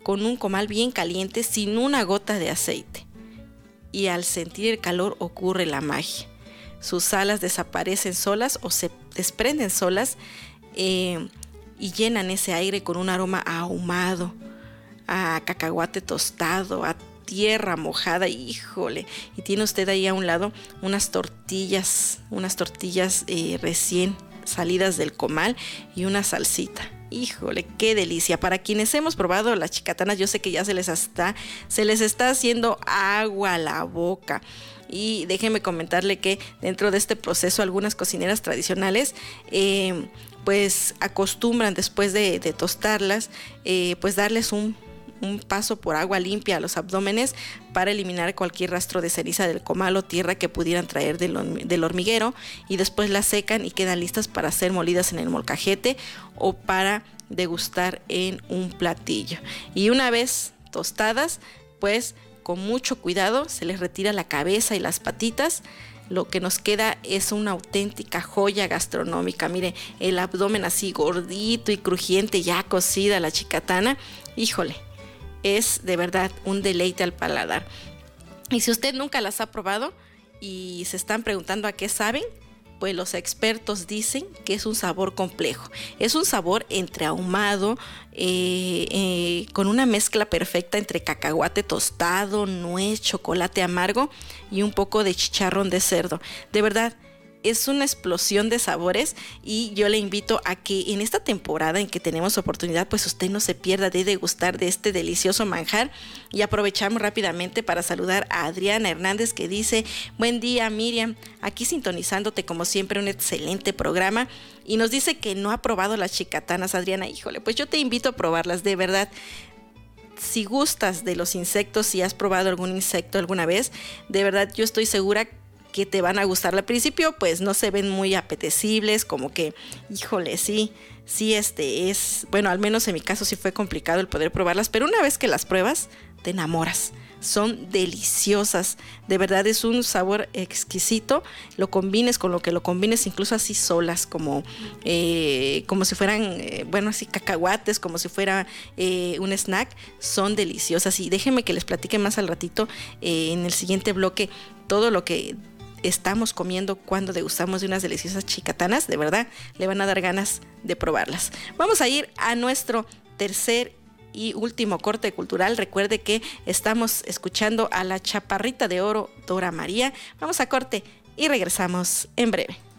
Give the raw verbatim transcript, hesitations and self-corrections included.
con un comal bien caliente sin una gota de aceite. Y al sentir el calor ocurre la magia. Sus alas desaparecen solas o se desprenden solas eh, y llenan ese aire con un aroma ahumado, a cacahuate tostado, a tierra mojada, híjole. Y tiene usted ahí a un lado unas tortillas, unas tortillas eh, recién salidas del comal y una salsita. Híjole, qué delicia. Para quienes hemos probado las chicatanas, yo sé que ya se les está, se les está haciendo agua a la boca. Y déjenme comentarle que dentro de este proceso algunas cocineras tradicionales eh, pues acostumbran después de, de tostarlas eh, pues darles un un paso por agua limpia a los abdómenes para eliminar cualquier rastro de ceniza del comal o tierra que pudieran traer del, del hormiguero, y después las secan y quedan listas para ser molidas en el molcajete o para degustar en un platillo. Y una vez tostadas, pues con mucho cuidado se les retira la cabeza y las patitas. Lo que nos queda es una auténtica joya gastronómica. Mire, el abdomen así gordito y crujiente, ya cocida la chicatana. Híjole, es de verdad un deleite al paladar. Y si usted nunca las ha probado y se están preguntando a qué saben, pues los expertos dicen que es un sabor complejo. Es un sabor entre ahumado, eh, eh, con una mezcla perfecta entre cacahuate tostado, nuez, chocolate amargo y un poco de chicharrón de cerdo. De verdad, es una explosión de sabores, y yo le invito a que en esta temporada en que tenemos oportunidad, pues usted no se pierda de degustar de este delicioso manjar. Y aprovechamos rápidamente para saludar a Adriana Hernández, que dice: buen día, Miriam, aquí sintonizándote como siempre, un excelente programa. Y nos dice que no ha probado las chicatanas. Adriana, híjole, pues yo te invito a probarlas, de verdad. Si gustas de los insectos, si has probado algún insecto alguna vez, de verdad yo estoy segura que te van a gustar. Al principio pues no se ven muy apetecibles, como que híjole, sí, sí este es, bueno, al menos en mi caso sí fue complicado el poder probarlas, pero una vez que las pruebas te enamoras. Son deliciosas, de verdad es un sabor exquisito. Lo combines con lo que lo combines, incluso así solas, como eh, como si fueran eh, bueno, así cacahuates, como si fuera eh, un snack, son deliciosas. Y déjenme que les platique más al ratito eh, en el siguiente bloque todo lo que estamos comiendo cuando degustamos de unas deliciosas chicatanas. De verdad le van a dar ganas de probarlas. Vamos a ir a nuestro tercer y último corte cultural. Recuerde que estamos escuchando a la chaparrita de oro Dora María. Vamos a corte y regresamos en breve.